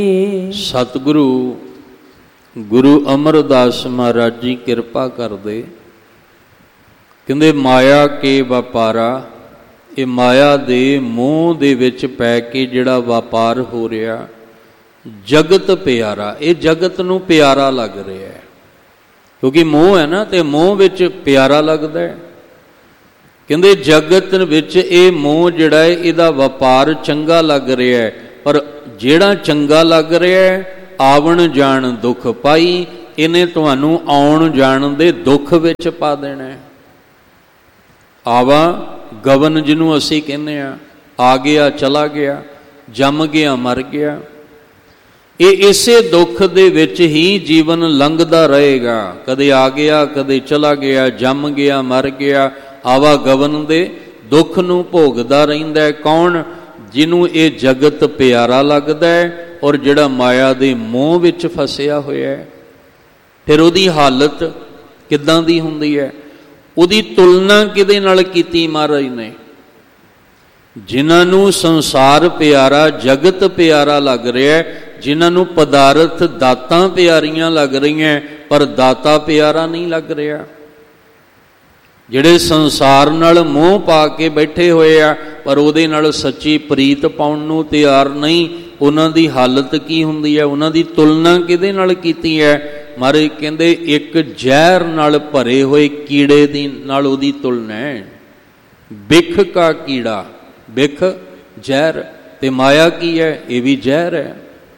सतगुरु गुरु अमरदास महाराज जी किरपा कर दे। कहते माया के व्यापारा, ये माया दे मोह दे विच पै के जिहड़ा व्यापार हो रहा, जगत प्यारा, ये जगत नूं प्यारा लग रहा है क्योंकि मोह है ना, तो मोह विच प्यारा लगता है। कहते जगत विच ये मोह जिहड़ा है इहदा व्यापार चंगा लग रहा है, पर जिहड़ा चंगा लग रहा है आवन जान दुख पाई, इन्हें तुहानू आउण जान दे दुख विच पा देना है। आवा गवन जिन्हों असी कहने आ गया चला गया, जम गया मर गया, ये इसे दुख दे विच ही जीवन लंघदा रहेगा। कदे आ गया कदे चला गया, जम गया मर गया, आवा गवन दे दुख नूं भोगदा रहिंदा है। कौन? जिन्हों ये जगत प्यारा लगता है और जिहड़ा माया दे मोह विच फसिया होया है। फिर उहदी हालत किदां दी हुंदी है? उहदी तुलना किहदे नाल कीती महाराज ने? जिन्हां नूं संसार प्यारा, जगत प्यारा लग रहा है, जिन्हां नूं पदार्थ दातां प्यारियां लग रही हैं, पर दाता प्यारा नहीं लग रहा। जिहड़े संसार नाल मोह पा के बैठे हुए आ, पर उहदे नाल सच्ची प्रीत पाउण नूं तैयार नहीं, उन्हां दी हालत की हुंदी है? उन्हां दी तुलना किहदे नाल कीती है? महाराज कहंदे एक जहर नाल भरे हुए कीड़े दी नाल उहदी तुलना है। बिख का कीड़ा, बिख जहर, ते माया की है? ये भी जहर है।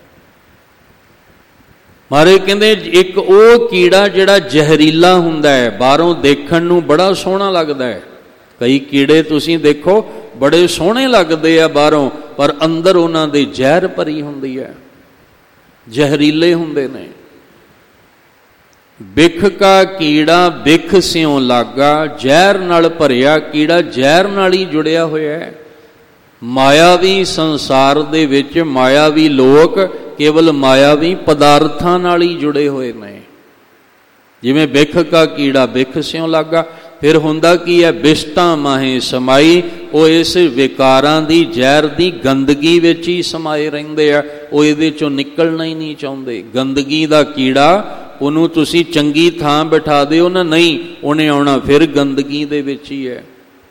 महाराज कहंदे एक वो कीड़ा जिहड़ा जहरीला हुंदा है, बाहरों देखण नूं बड़ा सोहना लगदा है। कई कीड़े तुसीं देखो बड़े सोहने लगदे आ बाहरों, पर अंदर उन्हां दे जहर भरी हुंदी है, जहरीले हुंदे ने। बिख का कीड़ा बिख स्यों लागा, जहर नाल भरिया कीड़ा जहर नाल ही जुड़िया होया है। मायावी संसार दे विच मायावी लोक केवल मायावी पदार्थां नाल ही जुड़े हुए ने। जिवें बिख का कीड़ा बिख स्यों लागा, फिर हुंदा की है? बिष्टा माहे समाई, वो इस विकारां दी जहर दी गंदगी विच ही समाए रहिंदे आ, वो इहदे चों निकलना ही नहीं चाहुंदे। गंदगी दा कीड़ा उहनूं तुसीं चंगी थां बिठा दिओ ना, नहीं, उहने आउणा फिर गंदगी दे विच ही है।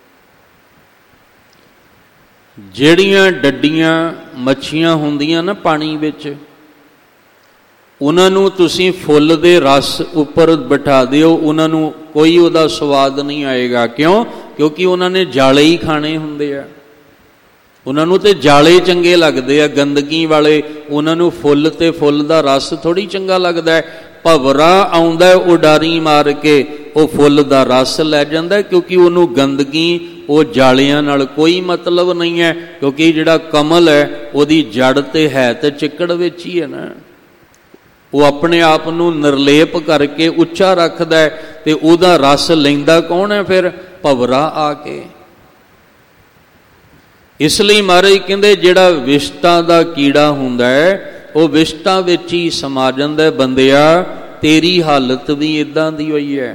ਜਿਹੜੀਆਂ ਡੱਡੀਆਂ ਮੱਛੀਆਂ ਹੁੰਦੀਆਂ ਨਾ ਪਾਣੀ ਵਿੱਚ, ਉਹਨਾਂ ਨੂੰ ਤੁਸੀਂ ਫੁੱਲ ਦੇ ਰਸ ਉੱਪਰ ਬਿਠਾ ਦਿਓ, ਉਹਨਾਂ ਨੂੰ ਕੋਈ ਉਹਦਾ ਸਵਾਦ ਨਹੀਂ ਆਏਗਾ। ਕਿਉਂ? ਕਿਉਂਕਿ ਉਹਨਾਂ ਨੇ ਜਾਲੇ ਹੀ ਖਾਣੇ ਹੁੰਦੇ ਆ, ਉਹਨਾਂ ਨੂੰ ਤੇ ਜਾਲੇ ਚੰਗੇ ਲੱਗਦੇ ਆ ਗੰਦਗੀ ਵਾਲੇ, ਉਹਨਾਂ ਨੂੰ ਫੁੱਲ ਤੇ ਫੁੱਲ ਦਾ ਰਸ ਥੋੜੀ ਚੰਗਾ ਲੱਗਦਾ ਹੈ। ਭਵਰਾ ਆਉਂਦਾ ਉਡਾਰੀ ਮਾਰ ਕੇ, ਉਹ ਫੁੱਲ ਦਾ ਰਸ ਲੈ ਜਾਂਦਾ, ਕਿਉਂਕਿ ਉਹਨੂੰ ਗੰਦਗੀ ਉਹ ਜਾਲਿਆਂ ਨਾਲ ਕੋਈ ਮਤਲਬ ਨਹੀਂ ਹੈ। ਕਿਉਂਕਿ ਜਿਹੜਾ ਕਮਲ ਹੈ ਉਹਦੀ ਜੜ ਤੇ ਹੈ ਤੇ ਚਿੱਕੜ ਵਿੱਚ ਹੀ ਹੈ ਨਾ, ਉਹ ਆਪਣੇ ਆਪ ਨੂੰ ਨਿਰਲੇਪ ਕਰਕੇ ਉੱਚਾ ਰੱਖਦਾ ਹੈ, ਤੇ ਉਹਦਾ ਰਸ ਲੈਂਦਾ ਕੌਣ ਹੈ? ਫਿਰ ਭਵਰਾ ਆ ਕੇ। ਇਸ ਲਈ ਮਹਾਰਾਜ ਕਹਿੰਦੇ ਜਿਹੜਾ ਵਿਸ਼ਟਾ ਦਾ ਕੀੜਾ ਹੁੰਦਾ ਹੈ, ਉਹ ਵਿਸ਼ਟਾ ਵਿੱਚ ਹੀ ਸਮਾ ਜਾਂਦਾ। ਬੰਦਿਆ ਤੇਰੀ ਹਾਲਤ ਵੀ ਇਦਾਂ ਦੀ ਹੋਈ ਹੈ,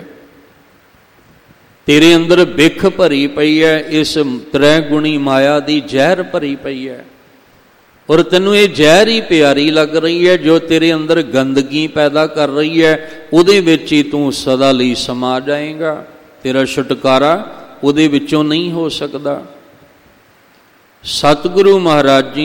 तेरे अंदर बिख भरी पई है, इस त्रै गुणी माया दी जहर भरी पई है, और तेनू ये जहर ही प्यारी लग रही है, जो तेरे अंदर गंदगी पैदा कर रही है, उहदे विच ही तू सदा लई समा जाएगा। तेरा छुटकारा उहदे विचों नहीं हो सकदा। सतगुरु महाराज जी